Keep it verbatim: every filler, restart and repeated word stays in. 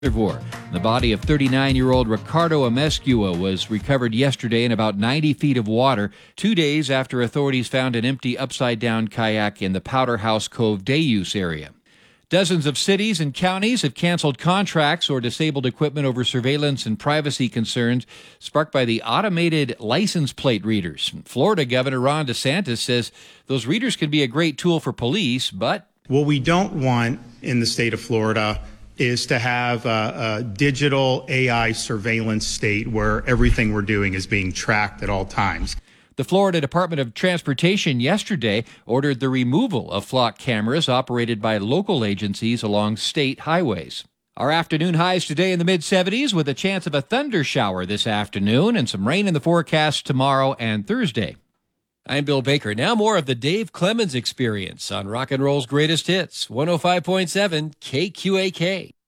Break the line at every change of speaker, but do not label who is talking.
Reservoir. The body of thirty-nine-year-old Ricardo Amescua was recovered yesterday in about ninety feet of water, two days after authorities found an empty upside-down kayak in the Powder House Cove day use area. Dozens of cities and counties have canceled contracts or disabled equipment over surveillance and privacy concerns sparked by the automated license plate readers. Florida Governor Ron DeSantis says those readers can be a great tool for police, but
what we don't want in the state of Florida is to have a, a digital A I surveillance state where everything we're doing is being tracked at all times.
The Florida Department of Transportation yesterday ordered the removal of flock cameras operated by local agencies along state highways. Our afternoon highs today in the mid seventies with a chance of a thunder shower this afternoon and some rain in the forecast tomorrow and Thursday. I'm Bill Baker. Now more of the Dave Clemens Experience on Rock and Roll's Greatest Hits, one oh five point seven K Q A K.